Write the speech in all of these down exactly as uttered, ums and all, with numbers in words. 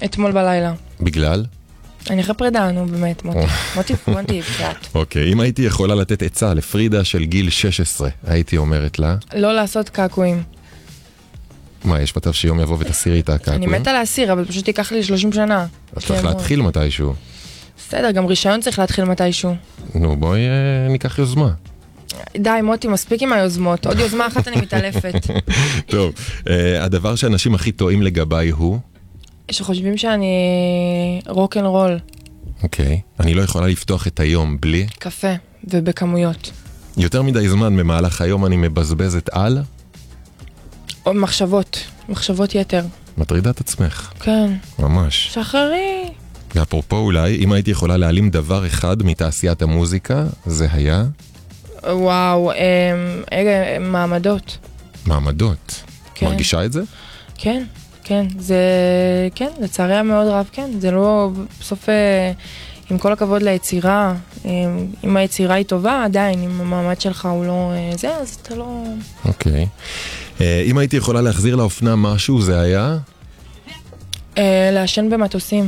אתמול בלילה. בגלל? אני אחרי פרידה, נו באמת, מוטי. מוטי, מוטי, קצת. אוקיי, אם הייתי יכולה לתת עצה לפרידה של גיל שש עשרה, הייתי אומרת לה... לא לעשות קעקועים. מה, יש מצב שיום יבוא ותסירי את הקעקועים? אני מתה להסיר, אבל פשוט ייקח לי שלושים שנה. אז צריך להתחיל מתישהו. בסדר, גם רישיון צריך להתחיל מתישהו. נו, בואי ניקח יוזמה. די, מוטי, מספיק עם היוזמות. עוד יוזמה אחת אני מתעלפת. טוב, הדבר שאנשים הכי טועים לגביי הוא? שחושבים שאני רוק אנד רול. אוקיי. אני לא יכולה לפתוח את היום בלי? קפה, ובכמויות. יותר מדי זמן במהלך היום אני מבזבזת על? או מחשבות, מחשבות יתר. מטרידה את עצמך. כן. ממש. שחררי. ואפרופו אולי, אם הייתי יכולה להעלים דבר אחד מתעשיית המוזיקה, זה היה? וואו, אה, מעמדות. מעמדות. כן. מרגישה את זה? כן, כן. זה, כן, לצערי המאוד רב, כן. זה לא, בסוף, עם כל הכבוד ליצירה, אם היצירה היא טובה, עדיין, אם המעמד שלך הוא לא זה, אז אתה לא... אוקיי. אם הייתי יכולה להחזיר לאופנה משהו, זה היה? לעשן במטוסים.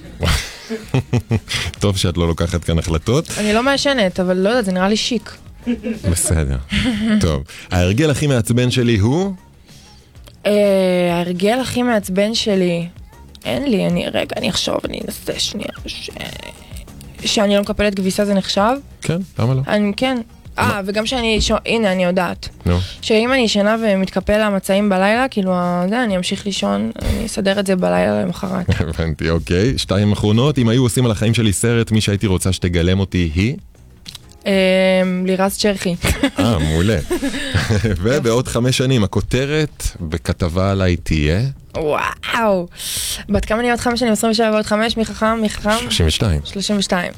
טוב שאת לא לוקחת כאן החלטות. אני לא מעשנת, אבל לא יודעת, זה נראה לי שיק. בסדר. טוב. ההרגל הכי מעצבן שלי הוא? ההרגל הכי מעצבן שלי, אין לי, אני, רגע, אני אחשוב, אני אנסה שנייה, שאני לא מקפלת כביסה זה נחשב? כן, למה לא? אני, כן. אה, וגם שאני, הנה, אני יודעת. נו. שאם אני ישנה ומתקפל המצעים בלילה, כאילו, זה, אני אמשיך לישון, אני אסדר את זה בלילה למחרת. הבנתי, אוקיי. שתיים אחרונות, אם היו עושים על החיים שלי סרט, מי שהייתי רוצה שתגלם אותי היא? לירז צ'רחי. אה, מעולה. ובעוד חמש שנים, הכותרת בכתבה עליי תהיה? וואו. בת כמה אני עוד חמש שנים? עשרים ושבע ועוד חמש? מי חכם? מי חכם? שלושים ושתיים. שלושים ושתיים.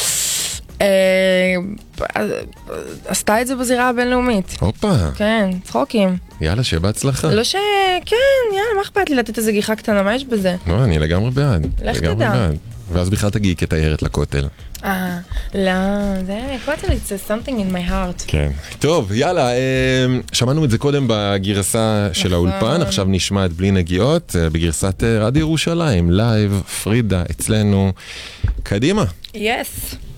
עשתה את זה בזירה הבינלאומית. הופה. כן, צחוקים. יאללה, שבהצלחה. לא ש... כן, יאללה, מה אכפת לי לתת איזה גיחה קטנה, מה יש בזה? לא, אני לגמרי בעד. לך תדע. ואז בכלל תגיעי כתיירת לכותל. אה, לא, זה כותל, it's something in my heart. כן. טוב, יאללה, שמענו את זה קודם בגרסה של האולפן, עכשיו נשמע את בלי נגיעות, בגרסת רדיו ירושלים, לייב, פרידה, אצלנו. קדימה. Yes.